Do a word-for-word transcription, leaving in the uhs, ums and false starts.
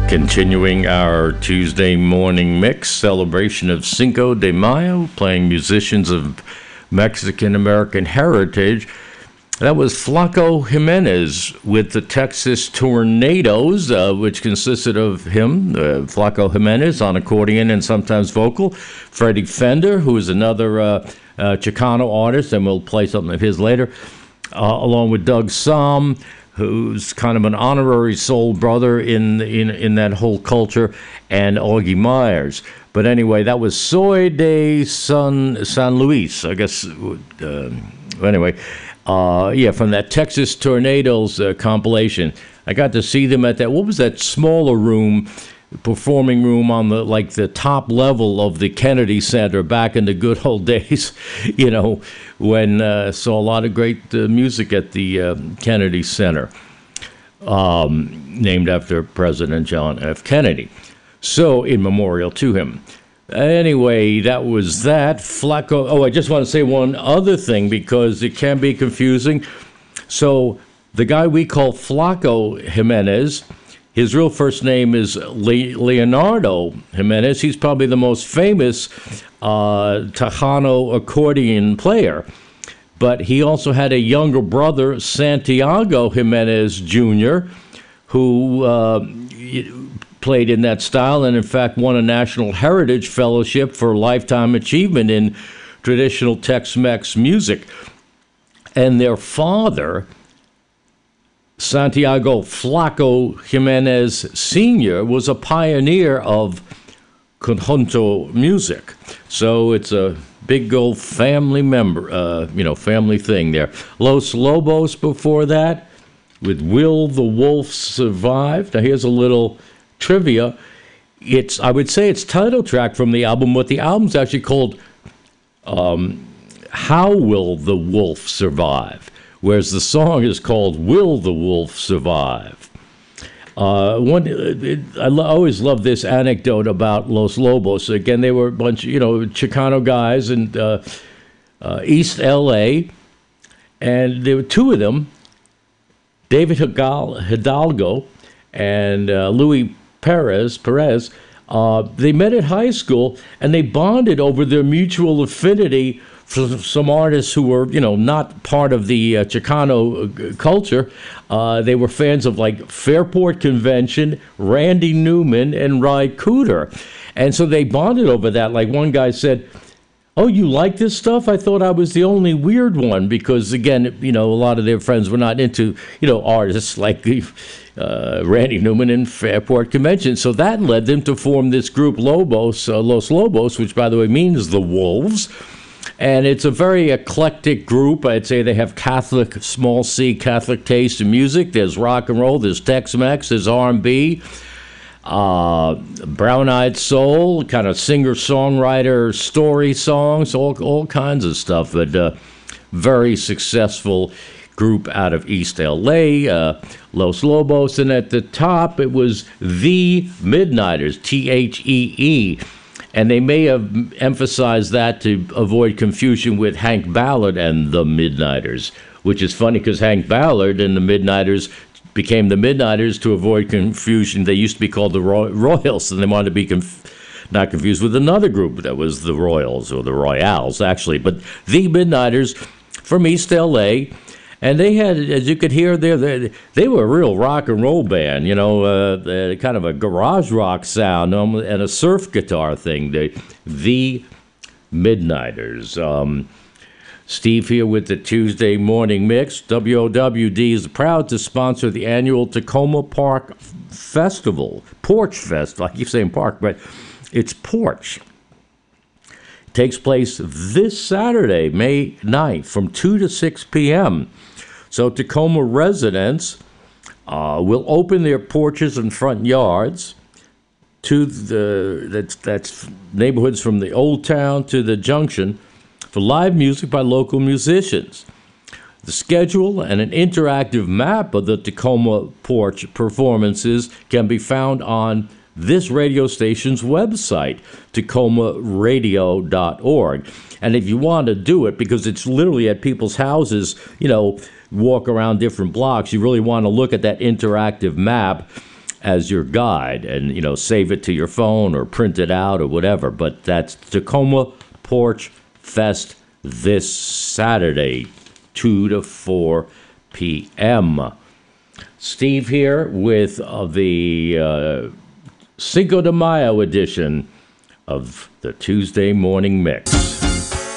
Continuing our Tuesday morning mix celebration of Cinco de Mayo, playing musicians of Mexican-American heritage. That was Flaco Jimenez with the Texas Tornadoes, uh, which consisted of him, uh, Flaco Jimenez, on accordion and sometimes vocal. Freddie Fender, who is another uh, uh, Chicano artist, and we'll play something of his later, uh, along with Doug Sahm, who's kind of an honorary soul brother in in in that whole culture, and Augie Myers. But anyway, that was Soy de San San Luis, I guess. Uh, anyway, uh, yeah, from that Texas Tornadoes uh, compilation. I got to see them at that. What was that smaller room, performing room on the like the top level of the Kennedy Center back in the good old days, you know, when uh, saw a lot of great uh, music at the uh, Kennedy Center, um, named after President John F. Kennedy. So, in memorial to him. Anyway, that was that. Flaco. Oh, I just want to say one other thing because it can be confusing. So, the guy we call Flaco Jimenez, his real first name is Le- Leonardo Jimenez. He's probably the most famous uh, Tejano accordion player. But he also had a younger brother, Santiago Jimenez Junior, who uh, played in that style and, in fact, won a National Heritage Fellowship for Lifetime Achievement in traditional Tex-Mex music. And their father, Santiago Flaco Jimenez Senior, was a pioneer of conjunto music. So it's a big old family member, uh, you know, family thing there. Los Lobos before that with Will the Wolf Survive. Now here's a little trivia. It's, I would say it's title track from the album, but the album's actually called um, How Will the Wolf Survive? Whereas the song is called Will the Wolf Survive? Uh, one, it, I lo- always love this anecdote about Los Lobos. Again, they were a bunch of, you know, Chicano guys in uh, uh, East L A, and there were two of them, David Hidalgo and uh, Louis Perez, Perez. Uh, they met at high school, and they bonded over their mutual affinity for some artists who were, you know, not part of the uh, Chicano culture. Uh, they were fans of, like, Fairport Convention, Randy Newman, and Ry Cooder. And so they bonded over that. Like, one guy said, "Oh, you like this stuff? I thought I was the only weird one," because, again, you know, a lot of their friends were not into, you know, artists like uh, Randy Newman and Fairport Convention. So that led them to form this group, Lobos, uh, Los Lobos, which, by the way, means the Wolves. And it's a very eclectic group. I'd say they have Catholic, small c, Catholic taste in music. There's rock and roll, there's Tex-Mex, there's R and B, uh, brown-eyed soul, kind of singer-songwriter, story songs, all all kinds of stuff. But uh, very successful group out of East L A, uh, Los Lobos. And at the top, it was The Midnighters, T H E E. And they may have emphasized that to avoid confusion with Hank Ballard and the Midnighters, which is funny because Hank Ballard and the Midnighters became the Midnighters to avoid confusion. They used to be called the Roy- Royals, and they wanted to be conf- not confused with another group that was the Royals, or the Royals, actually. But the Midnighters from East L A, and they had, as you could hear there, they, they were a real rock and roll band, you know, uh, kind of a garage rock sound um, and a surf guitar thing. The, the Midnighters. Um, Steve here with the Tuesday Morning Mix. W O W D is proud to sponsor the annual Tacoma Park Festival. Porch Fest. I keep saying park, but it's Porch. It takes place this Saturday, May ninth, from two to six p.m., So Tacoma residents uh, will open their porches and front yards to the that's that's neighborhoods from the Old Town to the Junction for live music by local musicians. The schedule and an interactive map of the Tacoma Porch performances can be found on this radio station's website, tacoma radio dot org. And if you want to do it, because it's literally at people's houses, you know, walk around different blocks, you really want to look at that interactive map. as your guide, and you know, save it to your phone or print it out or whatever. But that's Tacoma Porch Fest this Saturday, two to four p.m. Steve here with uh, the uh, Cinco de Mayo edition of the Tuesday Morning Mix.